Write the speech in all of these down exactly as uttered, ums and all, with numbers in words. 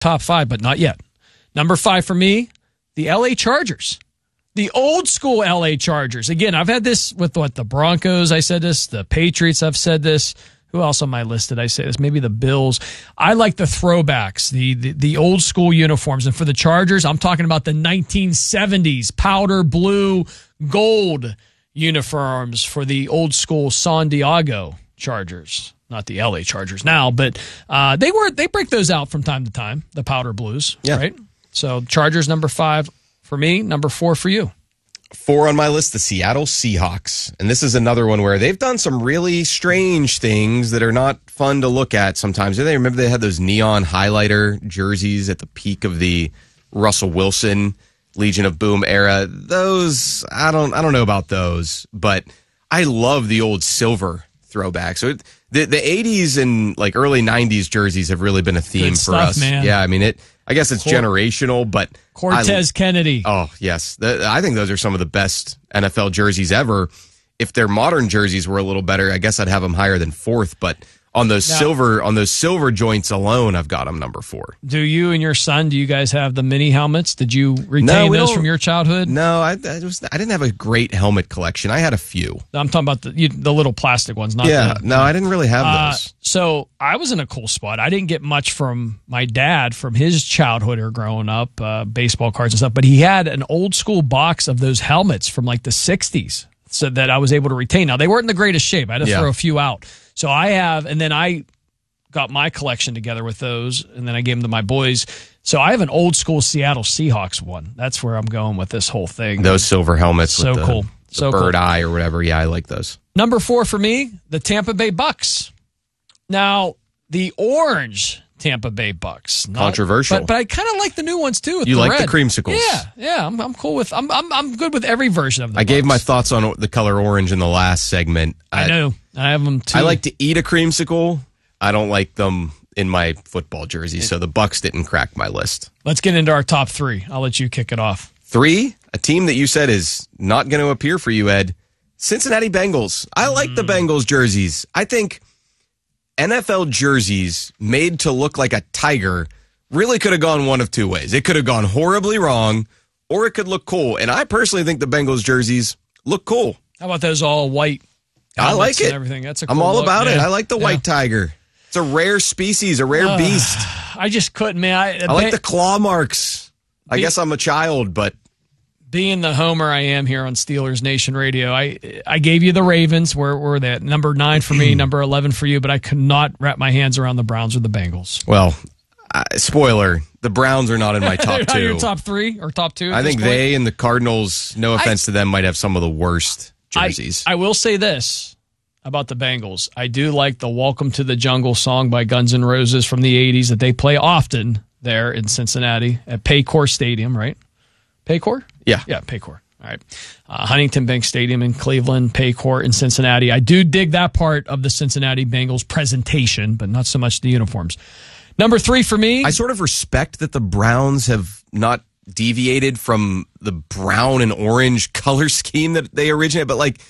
top five, but not yet. Number five for me, the L A Chargers. The old school L A Chargers. Again, I've had this with what the Broncos, I said this, the Patriots, I've said this. Who else on my list did I say this? Maybe the Bills. I like the throwbacks, the, the the old school uniforms. And for the Chargers, I'm talking about the nineteen seventies powder blue gold uniforms for the old school San Diego Chargers. Not the L A Chargers now, but uh, they were they break those out from time to time, the powder blues, yeah. right? So Chargers number five for me, number four for you. Four on my list, the Seattle Seahawks. And this is another one where they've done some really strange things that are not fun to look at sometimes. They remember they had those neon highlighter jerseys at the peak of the Russell Wilson Legion of Boom era. Those, I don't I don't know about those, but I love the old silver throwback. So it, the the eighties and like early nineties jerseys have really been a theme Good for stuff, us. Man. Yeah, I mean it I guess it's Cor- generational, but Cortez I, Kennedy. Oh, yes. The, I think those are some of the best N F L jerseys ever. If their modern jerseys were a little better, I guess I'd have them higher than fourth, but on those now, silver on those silver joints alone, I've got them number four. Do you and your son, do you guys have the mini helmets? Did you retain no, those from your childhood? No, I, I, was, I didn't have a great helmet collection. I had a few. I'm talking about the you, the little plastic ones. Not yeah, the, no, I didn't really have uh, those. So I was in a cool spot. I didn't get much from my dad from his childhood or growing up, uh, baseball cards and stuff, but he had an old school box of those helmets from like the sixties so that I was able to retain. Now, they weren't in the greatest shape. I had to yeah. throw a few out. So I have, and then I got my collection together with those, and then I gave them to my boys. So I have an old school Seattle Seahawks one. That's where I'm going with this whole thing. Those silver helmets so with the, cool. the so bird cool. eye or whatever. Yeah, I like those. Number four for me, the Tampa Bay Bucks. Now, the orange Tampa Bay Bucks. Not, Controversial. But, but I kind of like the new ones too. With you the like red. the creamsicles? Yeah, yeah. I'm, I'm cool with. I'm, I'm I'm good with every version of them. I gave my thoughts on the color orange in the last segment. I, I know. I have them too. I like to eat a creamsicle. I don't like them in my football jersey, so the Bucks didn't crack my list. Let's get into our top three. I'll let you kick it off. Three, a team that you said is not going to appear for you, Ed. Cincinnati Bengals. I like mm. the Bengals jerseys. I think N F L jerseys made to look like a tiger really could have gone one of two ways. It could have gone horribly wrong, or it could look cool. And I personally think the Bengals jerseys look cool. How about those all white? I like it. And everything. That's a cool I'm all look, about man. it. I like the yeah. white tiger. It's a rare species, a rare uh, beast. I just couldn't, man. I, I like the claw marks. I be, guess I'm a child, but being the homer I am here on Steelers Nation Radio, I I gave you the Ravens. Where were they? Number nine for me, number eleven for you, but I could not wrap my hands around the Browns or the Bengals. Well, uh, spoiler, the Browns are not in my top two. Your top three or top two? I think point? they and the Cardinals, no offense I, to them, might have some of the worst jerseys. I, I will say this about the Bengals. I do like the Welcome to the Jungle song by Guns N' Roses from the eighties that they play often there in Cincinnati at Paycor Stadium, right? Paycor? Yeah. Yeah, Paycor. All right. Uh, Huntington Bank Stadium in Cleveland, Paycor in Cincinnati. I do dig that part of the Cincinnati Bengals presentation, but not so much the uniforms. Number three for me. I sort of respect that the Browns have not deviated from the brown and orange color scheme that they originated, but like,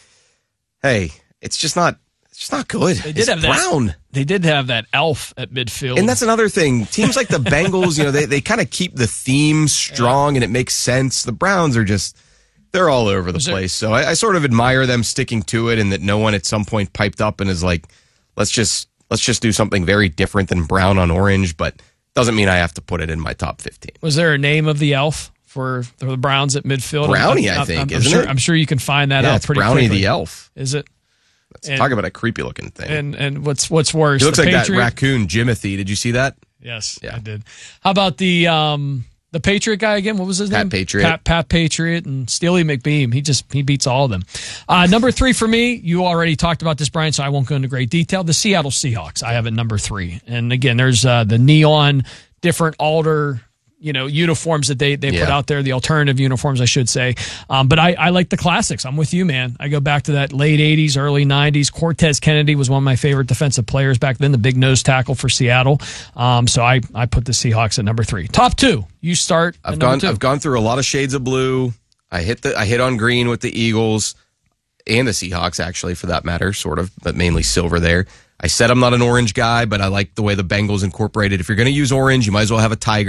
hey, it's just not it's just not good. They did it's have brown. That, they did have that elf at midfield. And that's another thing. Teams like the Bengals, you know, they, they kind of keep the theme strong yeah. and it makes sense. The Browns are just, they're all over the Was place. There, so I, I sort of admire them sticking to it and that no one at some point piped up and is like, let's just let's just do something very different than brown on orange, but doesn't mean I have to put it in my top fifteen. Was there a name of the elf for the Browns at midfield? Brownie, I'm, I think, I'm, I'm isn't sure, it? I'm sure you can find that yeah, out it's pretty Brownie quickly. the elf. Is it? Let's and, talk about a creepy looking thing. And and what's what's worse? He looks the like Patriot? that raccoon Jimothy. Did you see that? Yes, yeah. I did. How about the um the Patriot guy again? What was his Pat name? Patriot. Pat Pat Patriot and Steely McBeam. He just he beats all of them. Uh, number three for me. You already talked about this, Brian, so I won't go into great detail. The Seattle Seahawks. I have it number three. And again, there's uh, the neon different alder. You know, uniforms that they, they yeah. put out there, the alternative uniforms, I should say. Um, but I, I like the classics. I'm with you, man. I go back to that late eighties, early nineties. Cortez Kennedy was one of my favorite defensive players back then, the big nose tackle for Seattle. Um, so I, I put the Seahawks at number three. Top two. You start. I've gone two. I've gone through a lot of shades of blue. I hit the I hit on green with the Eagles and the Seahawks, actually, for that matter, sort of, but mainly silver there. I said I'm not an orange guy, but I like the way the Bengals incorporated. If you're going to use orange, you might as well have a tiger.